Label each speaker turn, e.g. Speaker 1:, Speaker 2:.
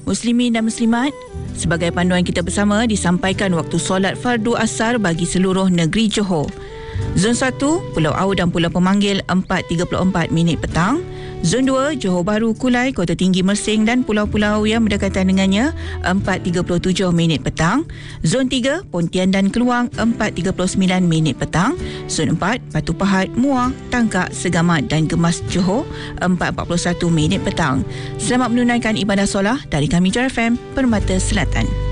Speaker 1: Muslimin dan Muslimat, sebagai panduan kita bersama disampaikan waktu solat fardu asar bagi seluruh negeri Johor. Zon 1, Pulau Au dan Pulau Pemanggil 4.34 minit petang. Zon 2, Johor Bahru, Kulai, Kota Tinggi Mersing dan pulau-pulau yang berdekatan dengannya 4.37 minit petang. Zon 3, Pontian dan Keluang 4.39 minit petang. Zon 4, Batu Pahat, Muar, Tangkak, Segamat dan Gemas Johor 4.41 minit petang. Selamat menunaikan ibadah solat dari kami Jar FM Permata Selatan.